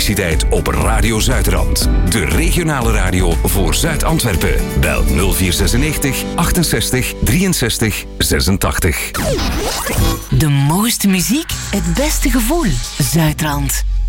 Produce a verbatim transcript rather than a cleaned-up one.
publiciteit op Radio Zuidrand. De regionale radio voor Zuid-Antwerpen. Bel nul vier zesennegentig achtenzestig drieënzestig zesentachtig. De mooiste muziek, het beste gevoel. Zuidrand.